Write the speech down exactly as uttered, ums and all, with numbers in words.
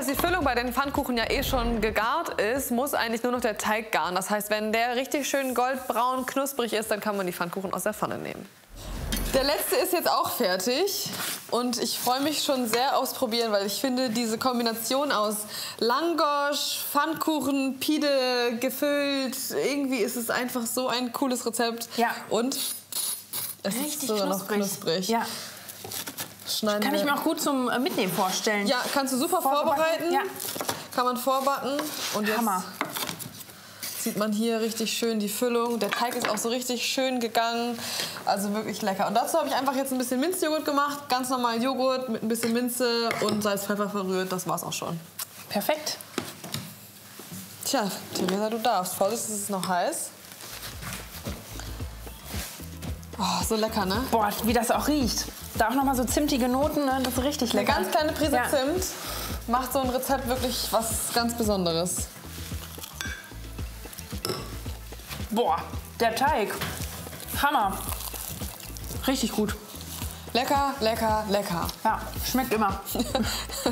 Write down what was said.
dass die Füllung bei den Pfannkuchen ja eh schon gegart ist, muss eigentlich nur noch der Teig garen. Das heißt, wenn der richtig schön goldbraun, knusprig ist, dann kann man die Pfannkuchen aus der Pfanne nehmen. Der letzte ist jetzt auch fertig und ich freue mich schon sehr aufs Probieren, weil ich finde diese Kombination aus Langosch, Pfannkuchen, Pide gefüllt, irgendwie ist es einfach so ein cooles Rezept. Ja. Und es Richtig ist sogar noch knusprig. knusprig. Ja. Schneiden Kann ich wir- mir auch gut zum äh, Mitnehmen vorstellen. Ja, kannst du super Vorgebacken, vorbereiten. ja. Kann man vorbacken. Und jetzt Hammer. sieht man hier richtig schön die Füllung. Der Teig ist auch so richtig schön gegangen. Also wirklich lecker. Und dazu habe ich einfach jetzt ein bisschen Minzjoghurt gemacht. Ganz normal Joghurt mit ein bisschen Minze und Salz, Pfeffer verrührt. Das war's auch schon. Perfekt. Tja, Theresa, du darfst. Vorsicht, es ist noch heiß. Oh, so lecker, ne? Boah, wie das auch riecht. Da auch noch mal so zimtige Noten, ne? Das ist richtig Eine lecker. ganz kleine Prise Ja. Zimt macht so ein Rezept wirklich was ganz Besonderes. Boah, der Teig. Hammer. Richtig gut. Lecker, lecker, lecker. Ja, schmeckt immer.